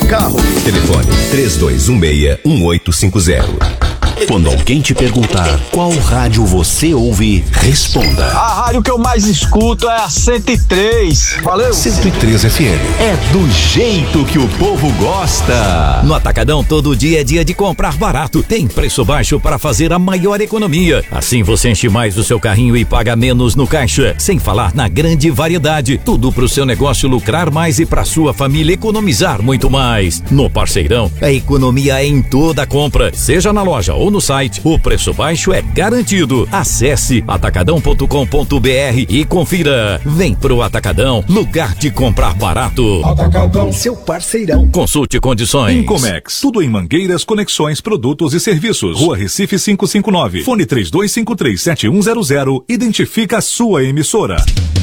carro. Telefone 3216-1850. Quando alguém te perguntar qual rádio você ouve, responda. A rádio que eu mais escuto é a 103. Valeu! 103 FM. É do jeito que o povo gosta. No Atacadão, todo dia é dia de comprar barato. Tem preço baixo para fazer a maior economia. Assim você enche mais o seu carrinho e paga menos no caixa. Sem falar na grande variedade. Tudo pro seu negócio lucrar mais e pra sua família economizar muito mais. No Parceirão, a economia é em toda a compra. Seja na loja ou no site, o preço baixo é garantido. Acesse atacadão.com.br e confira. Vem pro Atacadão, lugar de comprar barato. Atacadão, seu parceirão. Consulte condições. Incomex, tudo em mangueiras, conexões, produtos e serviços. Rua Recife 559. Fone 32537100. Identifica a sua emissora.